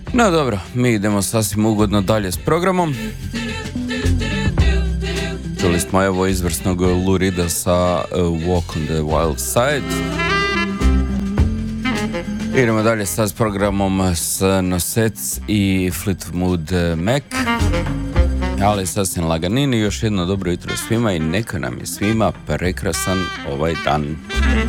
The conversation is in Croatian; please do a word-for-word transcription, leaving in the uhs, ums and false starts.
No dobro, mi idemo sasvim ugodno dalje s programom. Čuli smo evo izvrsnog Lou Reeda sa uh, Walk on the Wild Side. Idemo dalje sad s programom s Nosec i Fleetwood Mac. Ali sasvim laganini, još jedno dobro jutro svima i neka nam je svima prekrasan ovaj dan.